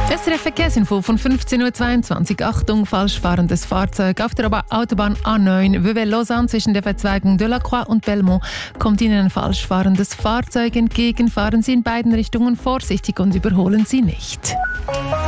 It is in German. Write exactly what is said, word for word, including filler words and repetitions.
S R F-Verkehrsinfo von fünfzehn Uhr zweiundzwanzig. Achtung, falsch fahrendes Fahrzeug. Auf der Autobahn A neun, Vevey-Lausanne zwischen der Verzweigung de la Croix und Belmont kommt Ihnen ein falsch fahrendes Fahrzeug entgegen. Fahren Sie in beiden Richtungen vorsichtig und überholen Sie nicht.